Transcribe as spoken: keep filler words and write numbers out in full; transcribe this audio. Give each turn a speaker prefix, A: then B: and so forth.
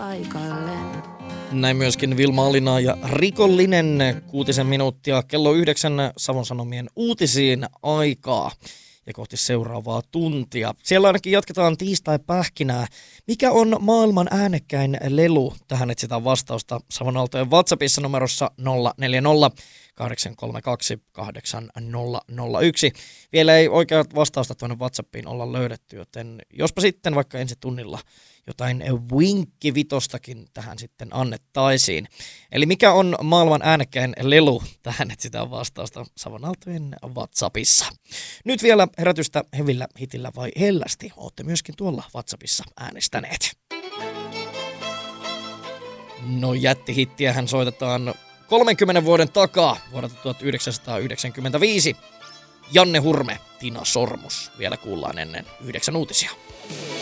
A: paikalleen.
B: Näin myöskin Vilma Alina ja Rikollinen, kuutisen minuuttia, kello yhdeksän Savon Sanomien uutisiin aikaa ja kohti seuraavaa tuntia. Siellä ainakin jatketaan tiistai-pähkinää. Mikä on maailman äänekkäin lelu? Tähän etsitään vastausta Savon Aaltojen WhatsAppissa numerossa nolla neljä nolla kahdeksan kolme kaksi kahdeksan nolla nolla yksi. Vielä ei oikeaa vastausta tuonne WhatsAppiin olla löydetty, joten jospa sitten vaikka ensi tunnilla jotain winkkivitostakin tähän sitten annettaisiin. Eli mikä on maailman äänekkäin lelu? Tähän etsitään vastausta Savon Aaltojen WhatsAppissa. Nyt vielä herätystä hevillä, hitillä vai hellästi? Ootte myöskin tuolla WhatsAppissa äänestäneet. No jättihittiähän soitetaan kolmenkymmenen vuoden takaa vuodelta tuhatyhdeksänsataayhdeksänkymmentäviisi. Janne Hurme, Tina Sormus. Vielä kuullaan ennen yhdeksän uutisia.